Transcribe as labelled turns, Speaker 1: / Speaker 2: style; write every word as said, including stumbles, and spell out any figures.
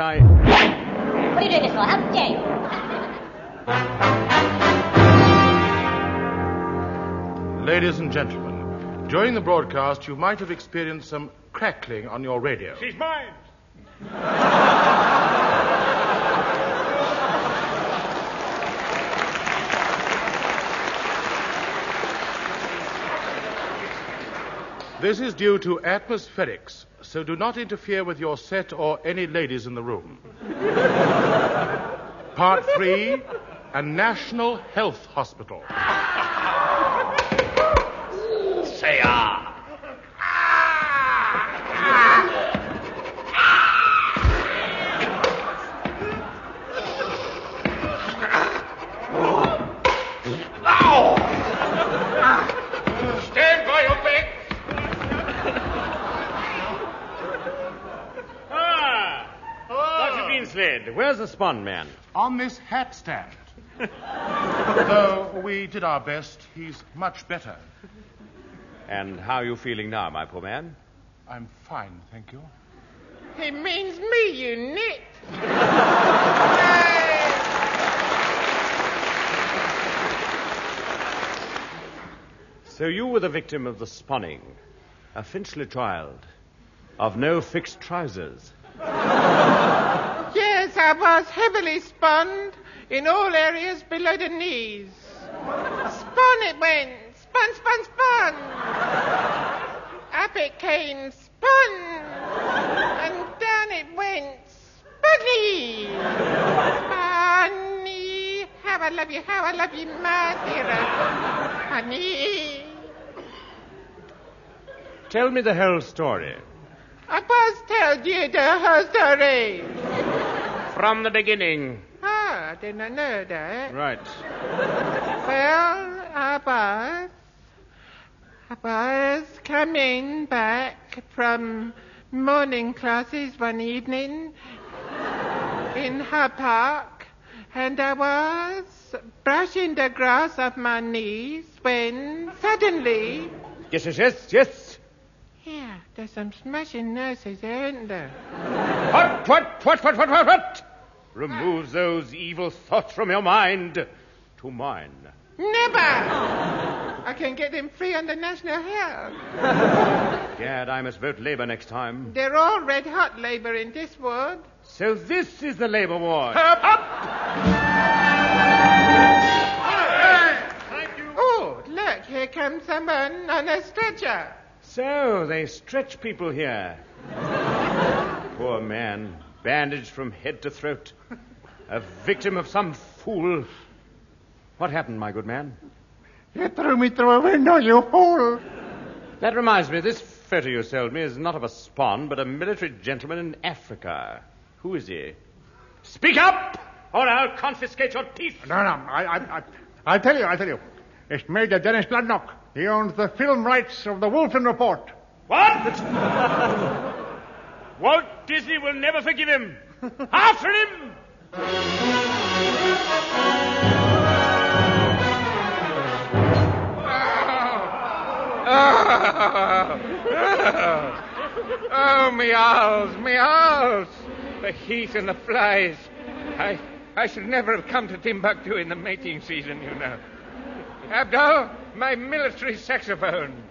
Speaker 1: I...
Speaker 2: What are you doing this for? How dare you?
Speaker 3: Ladies and gentlemen, during the broadcast you might have experienced some crackling on your radio.
Speaker 4: She's mine!
Speaker 3: This is due to atmospherics, so do not interfere with your set or any ladies in the room. Part three, a national health hospital.
Speaker 4: Say ah! Stand by your bed!
Speaker 1: Ah! Doctor Beanslade, where's the spawn man?
Speaker 3: On this hat stand. Though we did our best, he's much better.
Speaker 1: And how are you feeling now, my poor man?
Speaker 3: I'm fine, thank you.
Speaker 5: He means me, you nit.
Speaker 1: So you were the victim of the spawning, a Finchley child, of no fixed trousers.
Speaker 5: Yes, I was heavily spun in all areas below the knees. Spun it went. Spun, spun, spun. Up it came, spun. And down it went, spunny. Spunny. How I love you, how I love you, my dear. Honey.
Speaker 1: Tell me the whole story.
Speaker 5: I must tell you the whole story.
Speaker 1: From the beginning.
Speaker 5: Ah, I did not know that.
Speaker 1: Right.
Speaker 5: Well, I was... I was coming back from morning classes one evening in Hyde Park, and I was brushing the grass off my knees when suddenly...
Speaker 1: Yes, yes, yes, yes.
Speaker 5: Yeah, there's some smashing nurses there, isn't there?
Speaker 1: What, what, what, what, what, what, what? Remove those evil thoughts from your mind to mine.
Speaker 5: Never! I can get them free under national health.
Speaker 1: Gad, I must vote Labour next time.
Speaker 5: They're all red-hot Labour in this ward.
Speaker 1: So this is the Labour ward.
Speaker 4: Up, up!
Speaker 5: Thank you. Oh, look, here comes someone on a stretcher.
Speaker 1: So they stretch people here. Poor man, bandaged from head to throat. A victim of some fool. What happened, my good man?
Speaker 6: You threw me through a window, you fool.
Speaker 1: That reminds me, this photo you sold me is not of a spawn, but a military gentleman in Africa. Who is he? Speak up, or I'll confiscate your teeth.
Speaker 6: No, no, I, I, I, I'll tell you, I'll tell you. It's Major Dennis Bloodnock. He owns the film rights of the Wolfen Report.
Speaker 1: What? Walt Disney will never forgive him. After him!
Speaker 5: Oh, oh, me owls, me owls. The heat and the flies. I, I should never have come to Timbuktu in the mating season, you know. Abdul, my military saxophone.